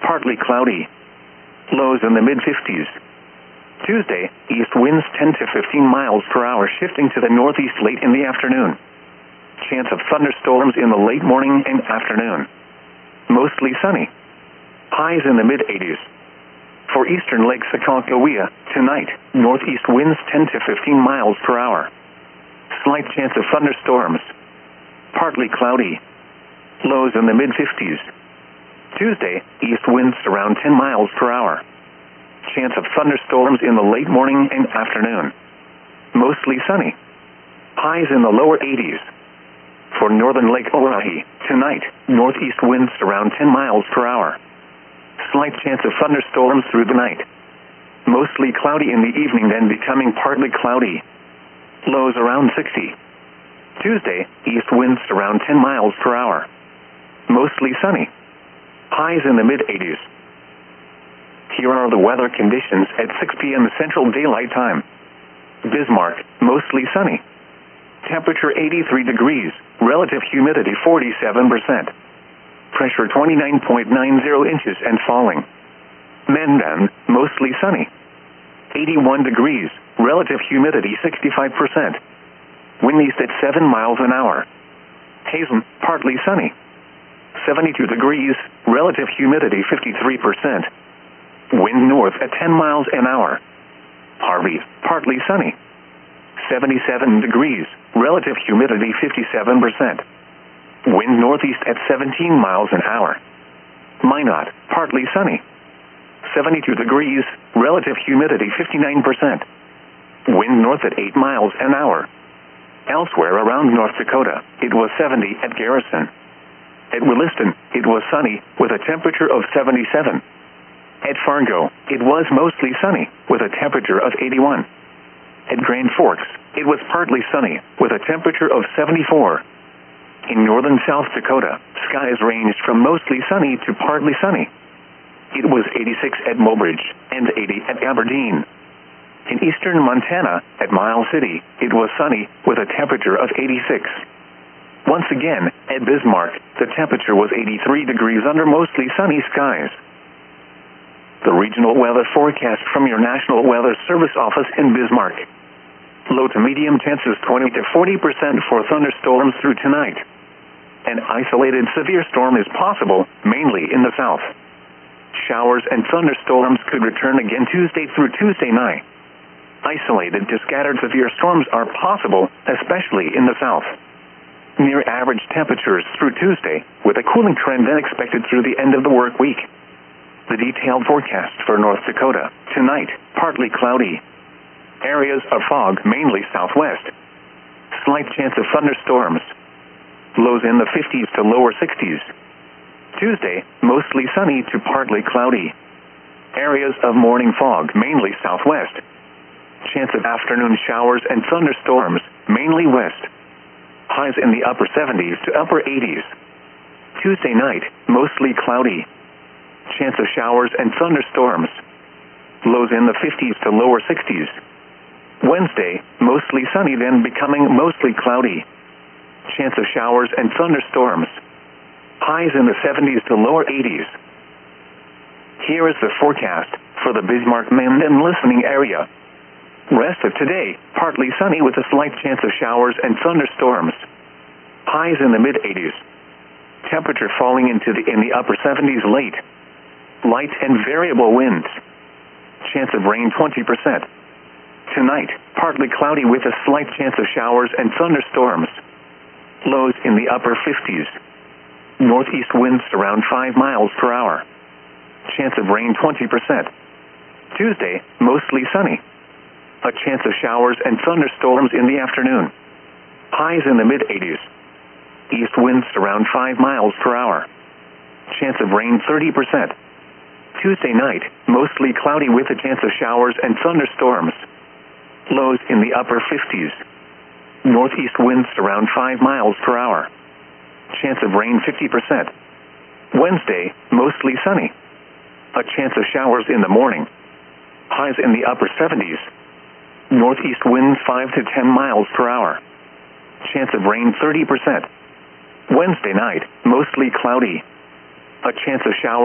partly cloudy. Lows in the mid-50s. Tuesday, east winds 10 to 15 miles per hour shifting to the northeast late in the afternoon. Chance of thunderstorms in the late morning and afternoon. Mostly sunny. Highs in the mid-80s. For eastern Lake Sakakawea, tonight, northeast winds 10 to 15 miles per hour. Slight chance of thunderstorms. Partly cloudy. Lows in the mid-50s. Tuesday, east winds around 10 miles per hour. Chance of thunderstorms in the late morning and afternoon. Mostly sunny. Highs in the lower 80s. For northern Lake Oahe, tonight, northeast winds around 10 miles per hour. Slight chance of thunderstorms through the night. Mostly cloudy in the evening, then becoming partly cloudy. Lows around 60. Tuesday, east winds around 10 miles per hour. Mostly sunny. Highs in the mid-80s. Here are the weather conditions at 6 p.m. Central Daylight Time. Bismarck, mostly sunny. Temperature 83 degrees, relative humidity 47%. Pressure 29.90 inches and falling. Mandan, mostly sunny. 81 degrees, relative humidity 65%. Wind east at 7 miles an hour. Hazen, partly sunny. 72 degrees, relative humidity 53%. Wind north at 10 miles an hour. Harvey, partly sunny. 77 degrees, relative humidity 57%. Wind northeast at 17 miles an hour. Minot, partly sunny. 72 degrees, relative humidity 59%. Wind north at 8 miles an hour. Elsewhere around North Dakota, it was 70 at Garrison. At Williston, it was sunny, with a temperature of 77. At Fargo, it was mostly sunny, with a temperature of 81. At Grand Forks, it was partly sunny, with a temperature of 74. In northern South Dakota, skies ranged from mostly sunny to partly sunny. It was 86 at Mobridge, and 80 at Aberdeen. In eastern Montana, at Miles City, it was sunny, with a temperature of 86. Once again, at Bismarck, the temperature was 83 degrees under mostly sunny skies. The regional weather forecast from your National Weather Service office in Bismarck. Low to medium chances 20 to 40% for thunderstorms through tonight. An isolated severe storm is possible, mainly in the south. Showers and thunderstorms could return again Tuesday through Tuesday night. Isolated to scattered severe storms are possible, especially in the south. Near average temperatures through Tuesday, with a cooling trend then expected through the end of the work week. The detailed forecast for North Dakota. Tonight, partly cloudy. Areas of fog, mainly southwest. Slight chance of thunderstorms. Lows in the 50s to lower 60s. Tuesday, mostly sunny to partly cloudy. Areas of morning fog, mainly southwest. Chance of afternoon showers and thunderstorms, mainly west. Highs in the upper 70s to upper 80s. Tuesday night, mostly cloudy. Chance of showers and thunderstorms. Lows in the 50s to lower 60s. Wednesday, mostly sunny, then becoming mostly cloudy. Chance of showers and thunderstorms. Highs in the 70s to lower 80s. Here is the forecast for the Bismarck-Mandan listening area. Rest of today, partly sunny with a slight chance of showers and thunderstorms. Highs in the mid-80s. Temperature falling in the upper 70s late. Light and variable winds. Chance of rain 20%. Tonight, partly cloudy with a slight chance of showers and thunderstorms. Lows in the upper 50s. Northeast winds around 5 miles per hour. Chance of rain 20%. Tuesday, mostly sunny. A chance of showers and thunderstorms in the afternoon. Highs in the mid-80s. East winds around 5 miles per hour. Chance of rain 30%. Tuesday night, mostly cloudy with a chance of showers and thunderstorms. Lows in the upper 50s. Northeast winds around 5 miles per hour. Chance of rain 50%. Wednesday, mostly sunny. A chance of showers in the morning. Highs in the upper 70s. Northeast winds 5 to 10 miles per hour. Chance of rain 30%. Wednesday night, mostly cloudy. A chance of showers